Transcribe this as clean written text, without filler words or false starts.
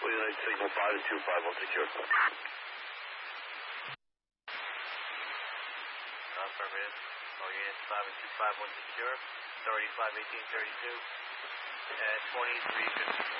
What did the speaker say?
signal 5 and 251 secure. Affirmative. All units 5 and 251 secure. Authority 51832 at 2350.